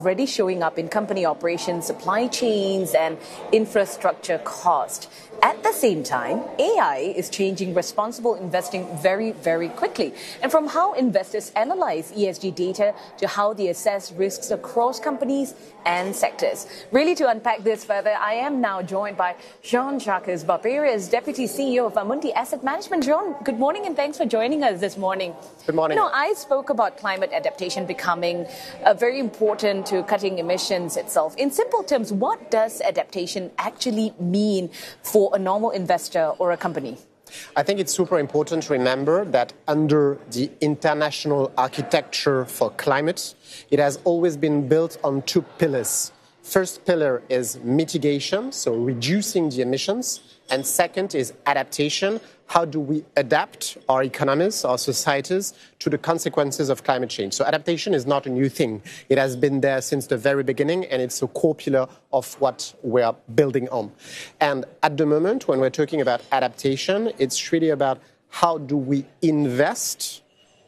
already showing up in company operations, supply chains, and infrastructure cost. At the same time, AI is changing responsible investing very, very quickly. And from how investors analyze ESG data to how they assess risks across companies and sectors. Really, to unpack this further, I am now joined by Jean-Jacques Barbier, Deputy CEO of Amundi Asset Management. Jean, good morning and thanks for joining us this morning. Good morning. I spoke about climate adaptation becoming very important to cutting emissions itself. In simple terms, what does adaptation actually mean for a normal investor or a company? I think it's super important to remember that under the international architecture for climate, it has always been built on two pillars. First pillar is mitigation, so reducing the emissions. And second is adaptation. How do we adapt our economies, our societies to the consequences of climate change? So adaptation is not a new thing. It has been there since the very beginning, and it's a core pillar of what we are building on. And at the moment, when we're talking about adaptation, it's really about how do we invest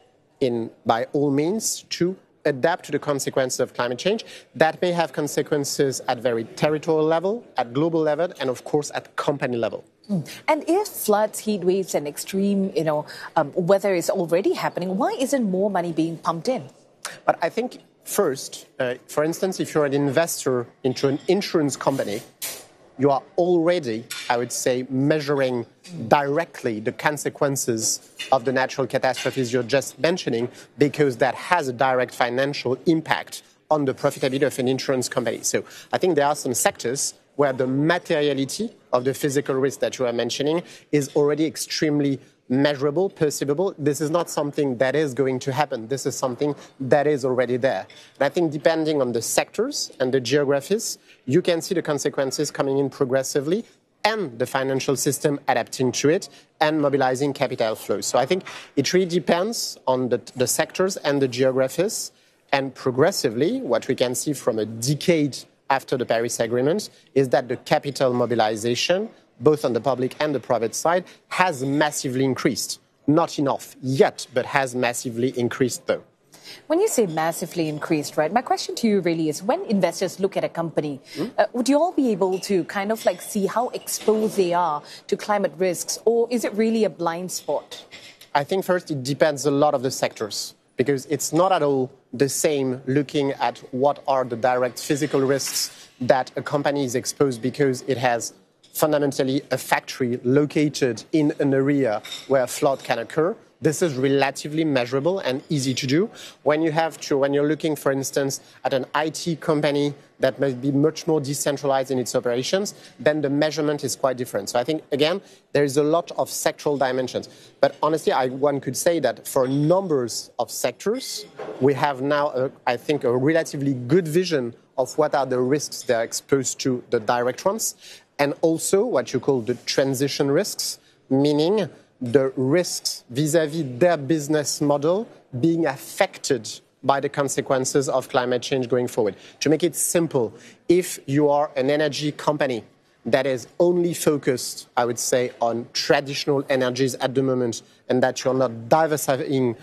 in, by all means, to adapt to the consequences of climate change. That may have consequences at very territorial level, at global level, and of course at company level. And if floods, heat waves, and extreme, weather is already happening, why isn't more money being pumped in? But I think first, for instance, if you're an investor into an insurance company, you are already, I would say, measuring directly the consequences of the natural catastrophes you're just mentioning, because that has a direct financial impact on the profitability of an insurance company. So I think there are some sectors where the materiality of the physical risk that you are mentioning is already extremely measurable, perceivable. This is not something that is going to happen. This is something that is already there. And I think depending on the sectors and the geographies, you can see the consequences coming in progressively and the financial system adapting to it and mobilizing capital flows. So I think it really depends on the sectors and the geographies. And progressively, what we can see from a decade after the Paris Agreement is that the capital mobilization, both on the public and the private side, has massively increased. Not enough yet, but has massively increased though. When you say massively increased, right, my question to you really is, when investors look at a company, would you all be able to kind of like see how exposed they are to climate risks, or is it really a blind spot? I think first it depends a lot of the sectors, because it's not at all the same looking at what are the direct physical risks that a company is exposed because it has fundamentally a factory located in an area where a flood can occur. This is relatively measurable and easy to do. When you're looking, for instance, at an IT company that may be much more decentralized in its operations, then the measurement is quite different. So I think, again, there is a lot of sectoral dimensions. But honestly, one could say that for numbers of sectors, we have now, I think, a relatively good vision of what are the risks they're exposed to, the direct ones, and also what you call the transition risks, meaning the risks vis-à-vis their business model being affected by the consequences of climate change going forward. To make it simple, if you are an energy company that is only focused, I would say, on traditional energies at the moment, and that you're not diversifying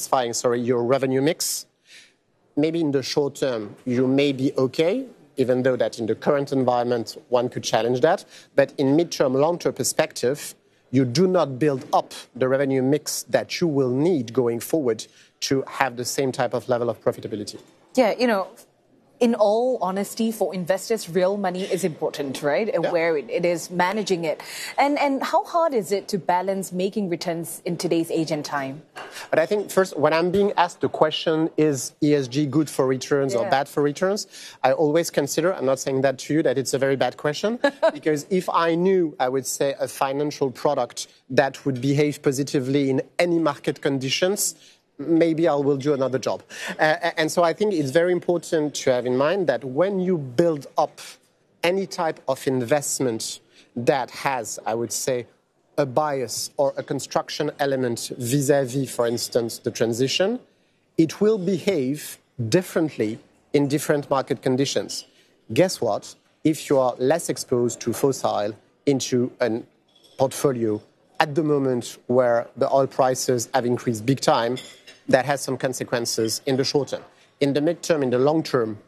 your revenue mix, maybe in the short term you may be okay, even though that in the current environment one could challenge that. But in mid-term, long-term perspective, you do not build up the revenue mix that you will need going forward to have the same type of level of profitability. Yeah, in all honesty, for investors, real money is important, right? Yeah. Where it is managing it. And how hard is it to balance making returns in today's age and time? But I think first, when I'm being asked the question, is ESG good for returns or bad for returns? I always consider, I'm not saying that to you, that it's a very bad question. Because if I knew, I would say, a financial product that would behave positively in any market conditions, maybe I will do another job. And so I think it's very important to have in mind that when you build up any type of investment that has, I would say, a bias or a construction element vis-à-vis, for instance, the transition, it will behave differently in different market conditions. Guess what? If you are less exposed to fossil into a portfolio at the moment where the oil prices have increased big time, that has some consequences in the short term. In the midterm, in the long term,